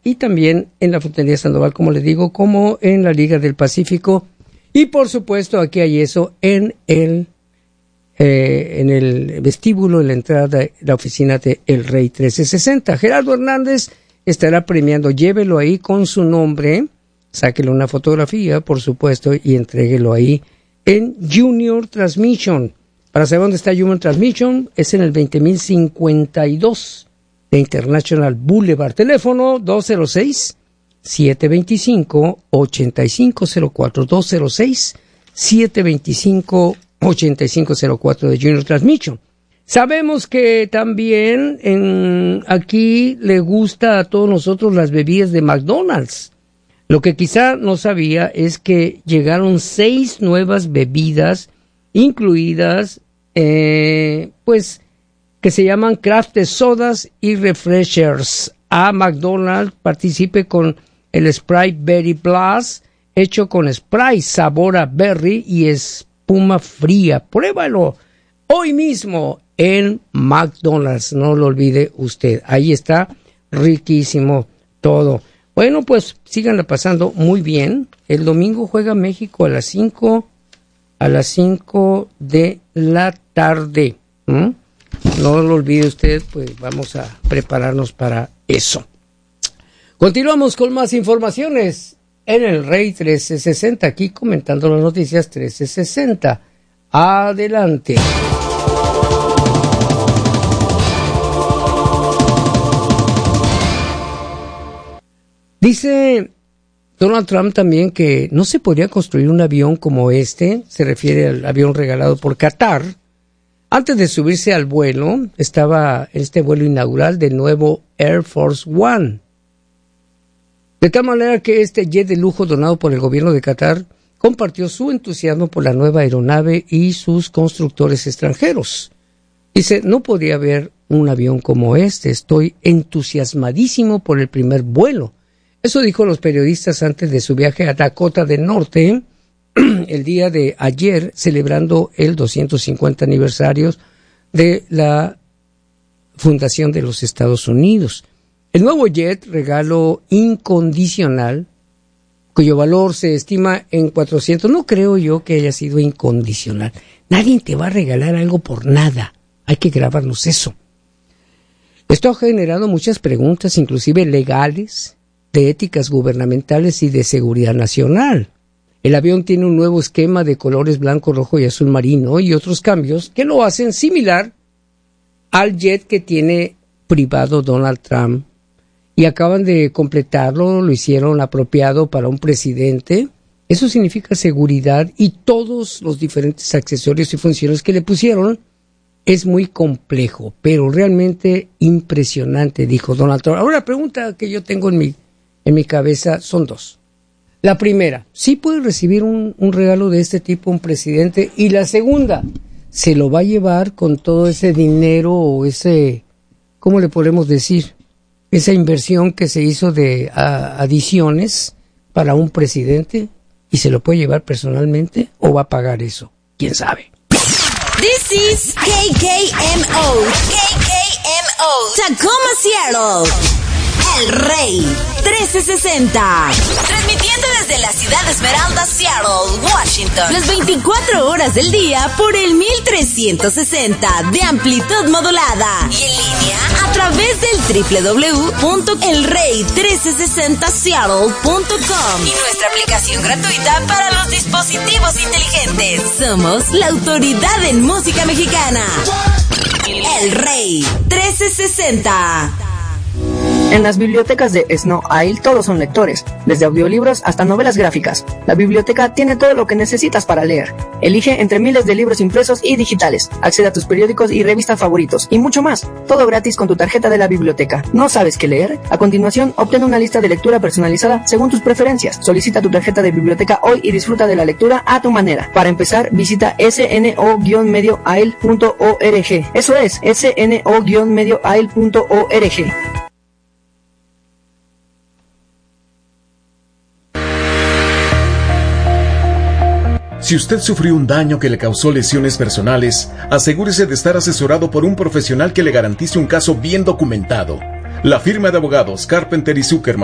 y también en la Frutería Sandoval, como les digo, como en la Liga del Pacífico. Y por supuesto, aquí hay eso en el vestíbulo, en la entrada de la oficina de El Rey 1360. Gerardo Hernández estará premiando. Llévelo ahí con su nombre, sáquele una fotografía, por supuesto, y entréguelo ahí en Junior Transmission. Para saber dónde está Junior Transmission, es en el 20052 de International Boulevard. Teléfono 206-725-8504. 206-725-8504 de Junior Transmission. Sabemos que también aquí le gusta a todos nosotros las bebidas de McDonald's. Lo que quizá no sabía es que llegaron 6 nuevas bebidas incluidas, pues, que se llaman craft sodas y refreshers. A McDonald's participe con el Sprite Berry Blast, hecho con Sprite sabor a berry y espuma fría. Pruébalo hoy mismo en McDonald's, no lo olvide usted. Ahí está, riquísimo todo. Bueno, pues síganla pasando muy bien. El domingo juega México a las 5 de la tarde. No lo olvide usted, pues vamos a prepararnos para eso. Continuamos con más informaciones en El Rey 1360, aquí comentando las noticias 1360. Adelante. Dice Donald Trump también que no se podría construir un avión como este, se refiere al avión regalado por Qatar. Antes de subirse al vuelo, estaba este vuelo inaugural del nuevo Air Force One. De tal manera que este jet de lujo donado por el gobierno de Qatar compartió su entusiasmo por la nueva aeronave y sus constructores extranjeros. Dice, no podría haber un avión como este, estoy entusiasmadísimo por el primer vuelo. Eso dijo los periodistas antes de su viaje a Dakota del Norte, el día de ayer, celebrando el 250 aniversario de la fundación de los Estados Unidos. El nuevo jet, regalo incondicional, cuyo valor se estima en 400, no creo yo que haya sido incondicional. Nadie te va a regalar algo por nada. Hay que grabarnos eso. Esto ha generado muchas preguntas, inclusive legales, de éticas gubernamentales y de seguridad nacional. El avión tiene un nuevo esquema de colores blanco, rojo y azul marino y otros cambios que lo hacen similar al jet que tiene privado Donald Trump. Y acaban de completarlo, lo hicieron apropiado para un presidente. Eso significa seguridad y todos los diferentes accesorios y funciones que le pusieron. Es muy complejo, pero realmente impresionante, dijo Donald Trump. Ahora, la pregunta que yo tengo en mi cabeza son 2. La primera, ¿sí puede recibir un regalo de este tipo un presidente? Y la segunda, ¿se lo va a llevar con todo ese dinero o ese, ¿cómo le podemos decir? Esa inversión que se hizo de adiciones para un presidente, ¿y se lo puede llevar personalmente o va a pagar eso? ¿Quién sabe? This is KKMO, Tacoma, Seattle. El Rey 1360. Transmitiendo desde la ciudad de Esmeralda, Seattle, Washington. Las 24 horas del día por el 1360 de amplitud modulada. Y en línea a través del www.elrey1360seattle.com. Y nuestra aplicación gratuita para los dispositivos inteligentes. Somos la autoridad en música mexicana. El Rey 1360. En las bibliotecas de Snow Isle todos son lectores, desde audiolibros hasta novelas gráficas. La biblioteca tiene todo lo que necesitas para leer. Elige entre miles de libros impresos y digitales. Accede a tus periódicos y revistas favoritos y mucho más. Todo gratis con tu tarjeta de la biblioteca. ¿No sabes qué leer? A continuación, obtén una lista de lectura personalizada según tus preferencias. Solicita tu tarjeta de biblioteca hoy y disfruta de la lectura a tu manera. Para empezar, visita sno-medioaisle.org. Eso es, sno-medioaisle.org. Si usted sufrió un daño que le causó lesiones personales, asegúrese de estar asesorado por un profesional que le garantice un caso bien documentado. La firma de abogados Carpenter y Zuckerman